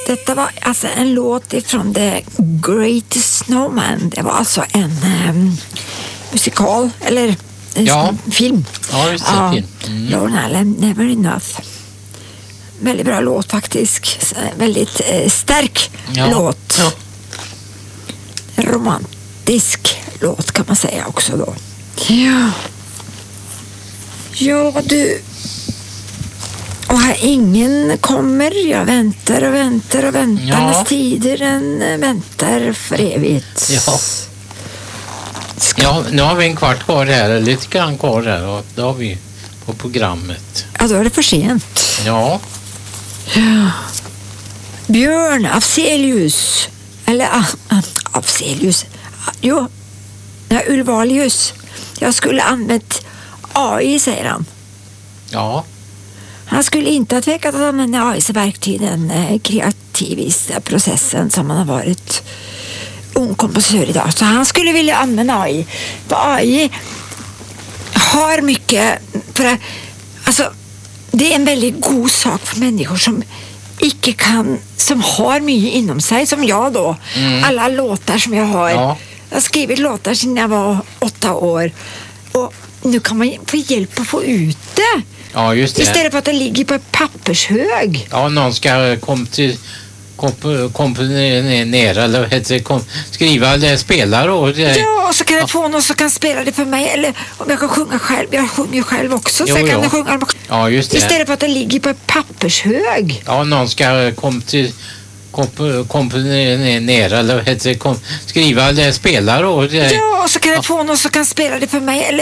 Detta var alltså en låt ifrån The Greatest Snowman. Det var alltså en musikal, eller en film. Ja, just det, film. Lorne Allen, Never Enough. Väldigt bra låt faktiskt. Väldigt stark låt. Ja. Romantisk låt kan man säga också då. Ja. Ja, du. Och här ingen kommer. Jag väntar och väntar och väntar. Ja. När tider den väntar för evigt. Ja. Ja, nu har vi en kvart kvar här, lite grann kvar här, och då har vi på programmet. Ja, då är det för sent. Ja. Björn Afzelius. Eller Afzelius. Jo. Ja, Ulvalius. Jag skulle använt AI, säger han. Ja. Han skulle inte ha tvekat att använda AIs verktyg, den kreativistiska processen som han har varit ung kompositör idag. Så han skulle vilja använda AI. För AI har mycket, för alltså det är en väldigt god sak för människor som icke kan, som har mycket inom sig, som jag då. Alla låtar som jag har. Ja. Jag har skrivit låtar sedan jag var 8 år. Och nu kan man få hjälp att få ut det. Ja, just det. Istället för att det ligger på ett pappershög. Ja, någon ska komponera eller vad heter det, skriva eller spela då. Ja, och så kan jag få någon som kan spela det för mig. Eller om jag kan sjunga själv. Jag sjunger själv också. Så kan jag sjunga. Ja, just det. Istället för att det ligger på ett pappershög. Ja, någon ska komponera eller vad heter det, skriva eller spela då. Ja, och så kan jag få någon som kan spela det för mig. Eller